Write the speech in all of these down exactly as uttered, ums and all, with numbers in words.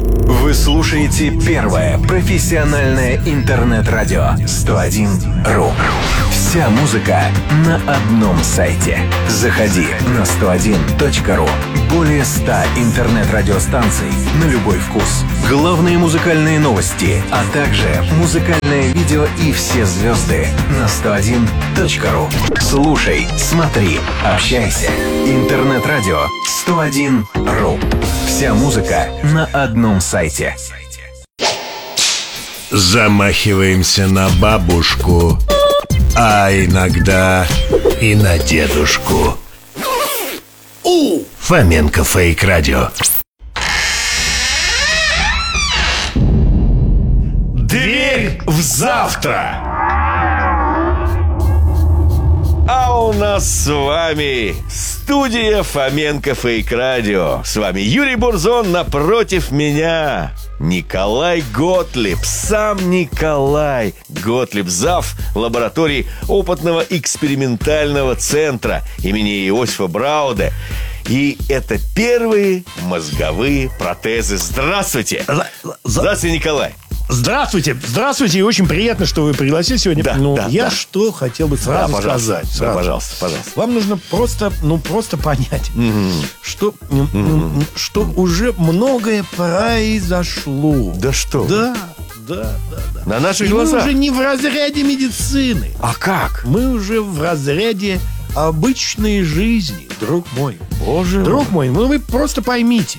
Вы слушаете первое профессиональное интернет-радио сто один ру. Вся музыка на одном сайте. Заходи на сто один точка ру. Более ста интернет-радиостанций на любой вкус. Главные музыкальные новости, а также музыкальное видео и все звезды на сто один точка ру. Слушай, смотри, общайся. Интернет-радио сто один ру. Вся музыка на одном сайте. Замахиваемся на бабушку, а иногда и на дедушку. Фоменко Фейк Радио. Дверь в завтра. А у нас с вами студия Фоменко Фейк Радио. С вами Юрий Бурзон, напротив меня Николай Готлиб. Сам Николай Готлиб, зав. Лаборатории опытного экспериментального центра имени Иосифа Брауде. И это первые мозговые протезы. Здравствуйте! Здравствуйте, Николай! Здравствуйте, здравствуйте, и очень приятно, что вы пригласили сегодня. Да, ну, да, я да. что хотел бы сразу да, сказать. Да, сразу. пожалуйста, пожалуйста. Вам нужно просто, ну, просто понять, Mm-hmm. что, mm-hmm. что уже многое произошло. Да что? Да, да, да, да. На наших и глазах. мы уже не в разряде медицины. А как? Мы уже в разряде обычной жизни, друг мой. Боже мой. Друг мой, ну вы просто поймите.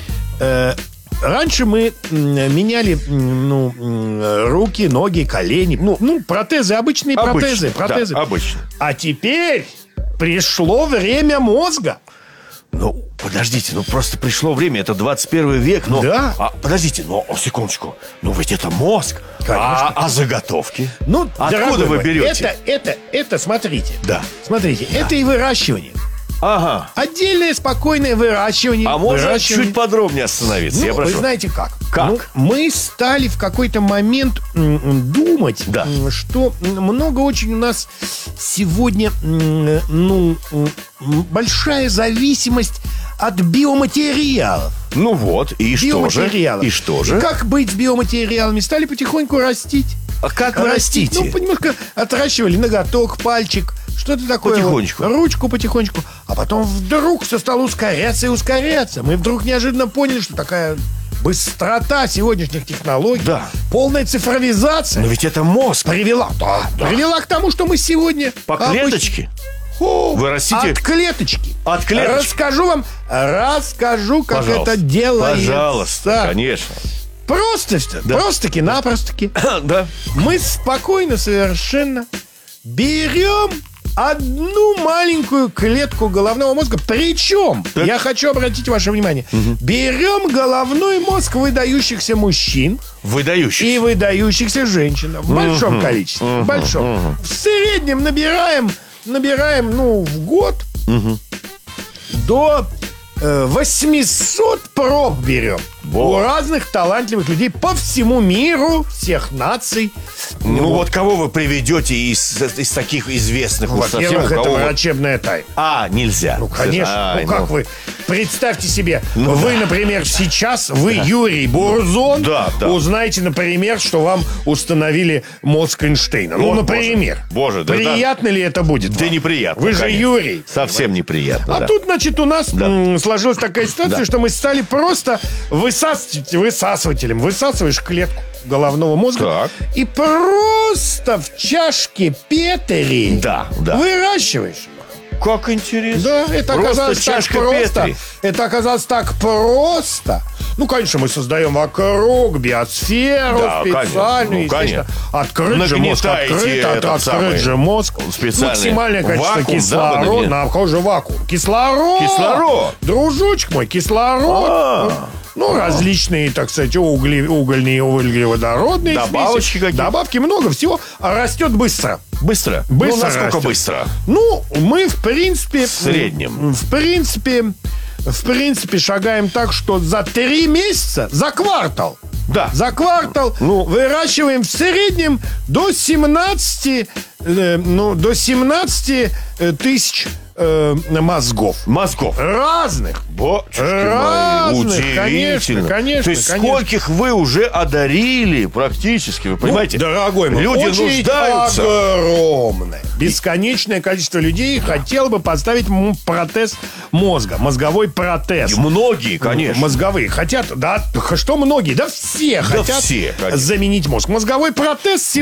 Э, раньше мы м, меняли м, ну, м, руки, ноги, колени. Ну, ну протезы, обычные Обычно, протезы. протезы. да, обычно. А теперь пришло время мозга. Ну, подождите, ну просто пришло время, это двадцать первый век, но... Да. А, подождите, ну, секундочку, ну ведь это мозг. А, а заготовки? Ну, откуда дорогой вы мой, берете? Это, это, это, смотрите. Да. Смотрите, это и выращивание. Ага. Отдельное спокойное выращивание. А можно выращивание. чуть подробнее остановиться? Ну, Я вы прошу. знаете как? Как? Ну, мы стали в какой-то момент м, думать, Да. м, что много очень у нас сегодня, м, ну, м, большая зависимость от биоматериалов. Ну вот, и что же? Биоматериалов. И что же? И как быть с биоматериалами? Стали потихоньку растить. А как вы Растить. растите? Ну, немножко отращивали ноготок, пальчик, что-то такое. Потихонечку. Вот, ручку потихонечку. А потом вдруг все стало ускоряться и ускоряться. Мы вдруг неожиданно поняли, что такая быстрота сегодняшних технологий, Да. полная цифровизация Но ведь это мозг. привела, да, привела к тому, что мы сегодня... По обыч- клеточке? О, Вы растите- От клеточки. От клеточки. Расскажу вам, расскажу, как Пожалуйста. это делается. Пожалуйста, конечно. Просто, Да. просто-таки-напросто-таки. Да. Мы спокойно совершенно берем одну маленькую клетку головного мозга. Причем, Так. я хочу обратить ваше внимание, берем головной мозг выдающихся мужчин Выдающийся. и выдающихся женщин в большом количестве. В большом. В среднем набираем, набираем, ну, в год до э, восемьсот проб берем. Во. У разных талантливых людей по всему миру, всех наций. Ну вот кого вы приведете из, из таких известных? уж совсем, Во-первых, у кого это вот- врачебная тайна. А, нельзя. Ну, конечно. Ай, ну, как ну. вы? Представьте себе, Ну, вы, да. например, сейчас, вы, Юрий Бурзон, Да, да. узнаете, например, что вам установили мозг Эйнштейна. Ну, О, например. Боже, да, Приятно ли это будет Да вам? неприятно. Вы же конечно. Юрий. Совсем неприятно, А да. тут, значит, у нас м, сложилась такая ситуация, Да. что мы стали просто высасывать, высасывателем. Высасываешь клетку головного мозга Так. и просто в чашке Петри Да, да. выращиваешь. Как интересно. Да, это Просто оказалось так чашка просто. Петри. Это оказалось так просто. Ну, конечно, мы создаем вокруг биосферу Да, специальную, конечно. Ну, естественно. Открыт же мозг, Нагнетаете открыт, от- этот самый открыт же мозг. специальный Максимальное количество вакуум, да, вы кислорода. нагнет- На какой же вакуум? Кислород! Кислород! Дружочек мой, кислород. А. Ну, различные, так сказать, угли, угольные, углеводородные Добавочки смеси. какие-то. Добавки, много всего. А растет быстро. Быстро. Быстро Ну, насколько растет. быстро? Ну, мы, в принципе... В среднем. В принципе... В принципе, шагаем так, что за три месяца, за квартал, Да. за квартал Ну. выращиваем в среднем до семнадцати, э, ну, до семнадцати э, тысяч э, мозгов. Мозгов. Разных. Бочечки Разных, мои, удивительно. конечно, конечно, То есть конечно. скольких вы уже одарили практически, вы понимаете? Ну, дорогой мой, люди очередь нуждаются. огромная. Бесконечное количество людей хотело бы поставить ему протез мозга. Мозговой протез. И многие, конечно. Мозговые. Хотят, да, что многие? Да все Да хотят все, конечно. заменить мозг. Мозговой протез